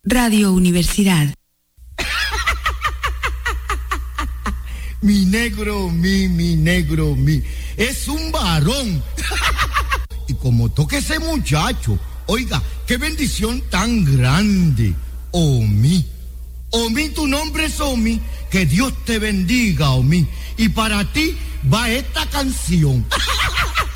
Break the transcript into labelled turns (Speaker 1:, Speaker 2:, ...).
Speaker 1: Radio Universidad.
Speaker 2: Mi negro, mi, es un varón. Y como toque ese muchacho, oiga, qué bendición tan grande. Omi, tu nombre es Omi, que Dios te bendiga, Omi. Y para ti va esta canción.